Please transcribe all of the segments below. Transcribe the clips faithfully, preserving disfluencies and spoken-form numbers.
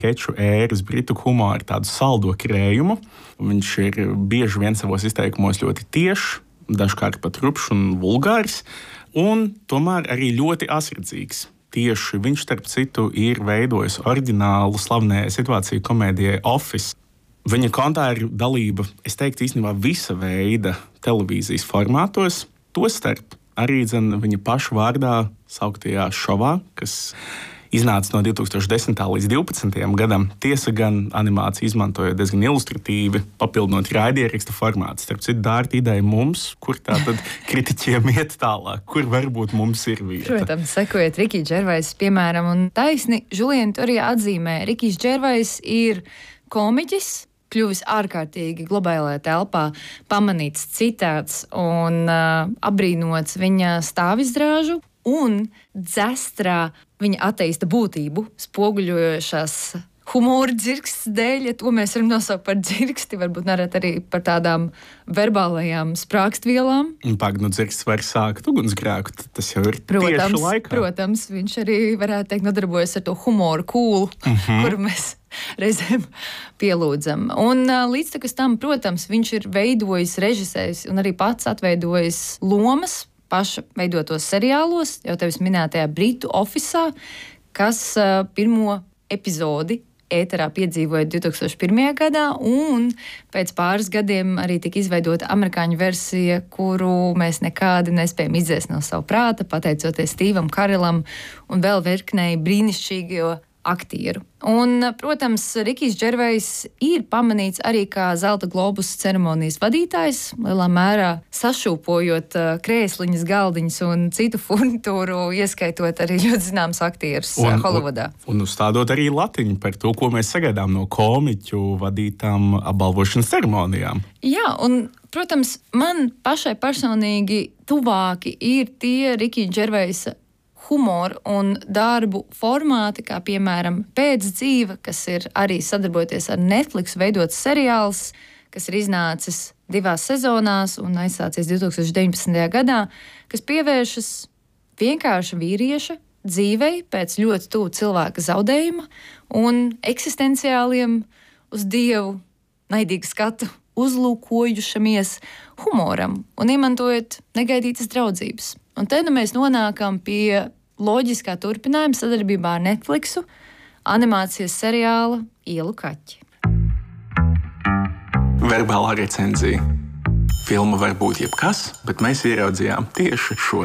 keču ēras britu humoru, tādu saldo krējumu. Viņš ir bieži vien savos izteikumos ļoti tiešs, dažkārt pat rupšs un vulgārs, un tomēr arī ļoti asredzīgs. Tieši viņš, starp citu, ir veidojis oriģinālu slavenajai situāciju komēdijai Office. Viņa kontā ir dalība, es teiktu, īstenībā visa veida televīzijas formātos, tostarp arī dzen viņa paša vārdā sauktajā šovā, kas iznāca no divi tūkstoši desmitā līdz divpadsmitajam gadam. Tiesa gan animācija izmantoja diezgan ilustratīvi, papildinot raidieraksta formātu. Starp citu, dārta ideja mums, kur tā tad kritiķiem iet tālāk, kur varbūt mums ir vieta. Protams, sekojiet Rikijs Džervais, piemēram, un taisni Žuliena to arī atzīmē. Rikijs Džervais ir komiķis, kļuvis ārkārtīgi globālajā telpā, pamanīts, citāts un uh, apbrīnots viņa stāvizrāžu un dzestrā viņa ateista būtību, spoguļojošās humora dzirkstes dēļ, ja to mēs varam nosaukt par dzirksti, varbūt nerēt arī par tādām verbālajām sprākstvielām. Pag, nu dzirkstes var sākt ugunsgrēku, tas jau ir protams, tieši laikā. Protams, viņš arī, varētu teikt, nodarbojas ar to humoru kūlu, uh-huh. kuru mēs reizēm pielūdzam. Un līdztekus tam, protams, viņš ir veidojis, režisējis un arī pats atveidojis lomas paša veidotos seriālos, jau tevis minētajā Britu Office'ā, kas uh, pirmo epizodi ēterā piedzīvoja divi tūkstoši pirmajā gadā, un pēc pāris gadiem arī tika izveidota amerikāņu versija, kuru mēs nekādi nespējam izdzēst no savu prāta, pateicoties Stevam Carellam un vēl virknei brīnišķīgo aktieru. Un, protams, Rikijs Džervais ir pamanīts arī kā Zelta globusa ceremonijas vadītājs, lielā mērā sašūpojot uh, krēsliņas, galdiņas un citu furnitūru, ieskaitot arī ļoti zināms aktierus uh, Holivudā. Un, un uzstādot arī latiņu par to, ko mēs sagaidām no komiķu vadītām apbalvošanas ceremonijām. Jā, un, protams, man pašai personīgi tuvāki ir tie Rikija Džervaisa humoru un darbu formāti, kā piemēram Pēcdzīve, kas ir arī sadarbojoties ar Netflix veidots seriāls, kas ir iznācis divās sezonās un aizsācies divi tūkstoši deviņpadsmitajā gadā, kas pievēršas vienkārša vīrieša dzīvei pēc ļoti tuvu cilvēka zaudējuma un eksistenciāliem uz Dievu naidīgu skatu uzlūkojušamies humoram un izmantojot negaidītas draudzības. Un te nu mēs nonākam pie loģiskā turpinājuma sadarbībā ar Netflixu animācijas seriāla Ielu kaķi. Verbālā recenzija. Filma var būt jebkas, bet mēs ieraudzījām tieši šo.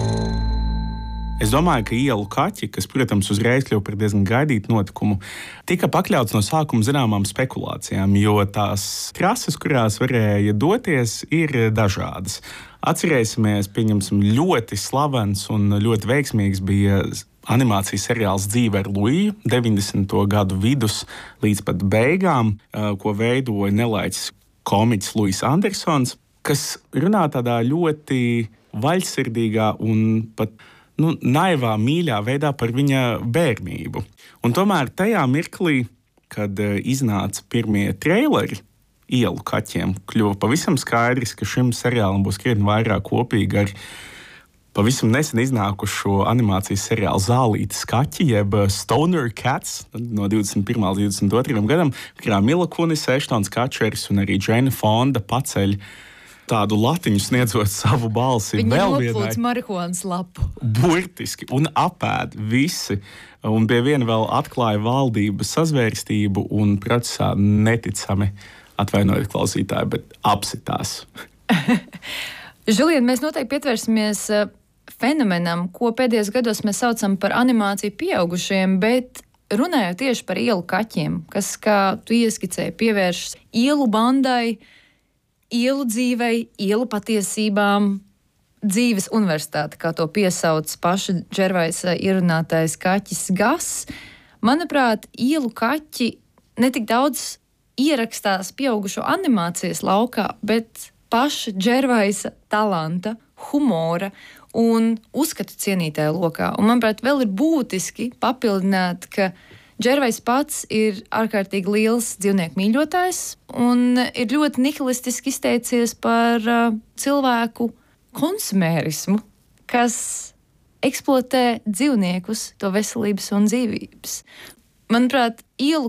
Es domāju, ka Ielu kaķi, kas, protams, uzreiz kļuva par diezgan gaidītu notikumu, tika pakļauts no sākuma zināmām spekulācijām, jo tās trases, kurās varēja doties, ir dažādas. Atcerēsimies, pieņemsim, ļoti slavens un ļoti veiksmīgs bija animācijas seriāls Dzīve ar Luiju, deviņdesmito gadu vidus līdz pat beigām, ko veidoja nelaiķis komiķis Luis Andersons, kas runā tādā ļoti vaļsirdīgā un pat nu, naivā, mīļā veidā par viņa bērnību. Un tomēr tajā mirklī, kad iznāca pirmie traileri Ielu kaķiem, kļuva pavisam skaidrs, ka šim seriālam būs krietni vairāk kopīgi ar pavisam nesen iznākušo animācijas seriālu Zālītes kaķi, jeb Stoner Cats no divdesmit pirmā līdz divdesmit otrajam gadam, kurā Mila Kunis, Eštons Kačers un arī Džeina Fonda paceļ tādu latiņu sniedzot savu balsi Viņi vēl vienai. Viņi noplūc marihuānas lapu. Burtiski, un apēd visi. Un pie viena vēl atklāja valdības sazvērstību un procesā neticami, atvainojiet klausītāji, bet apsitās. Žulien, mēs noteikti pietversimies fenomenam, ko pēdējos gados mēs saucam par animāciju pieaugušiem, bet runājot tieši par ielu kaķiem, kas, kā tu ieskicēji, pievēršas ielu bandai, ielu dzīvei, ielu patiesībām, dzīves universitāte, kā to piesauc paša Džervaisa ierunātais kaķis Gas. Manuprāt, ielu kaķi netik daudz ierakstās pieaugušo animācijas laukā, bet paša Džervaisa talanta, humora un uzskatu cienītāja lokā. Un, manuprāt, vēl ir būtiski papildināt, ka Džervais pats ir ārkārtīgi liels dzīvnieku mīļotājs un ir ļoti nihilistiski izteicies par uh, cilvēku konsumērismu, kas eksploatē dzīvniekus, to veselības un dzīvības. manuprāt, ielu